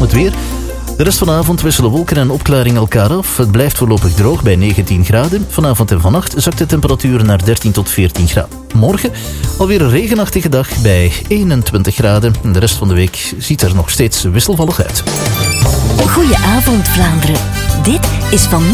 het weer. De rest van de avond wisselen wolken en opklaring elkaar af. Het blijft voorlopig droog bij 19 graden. Vanavond en vannacht zakt de temperatuur naar 13 tot 14 graden. Morgen alweer een regenachtige dag bij 21 graden. De rest van de week ziet er nog steeds wisselvallig uit. Goedenavond Vlaanderen. Dit is van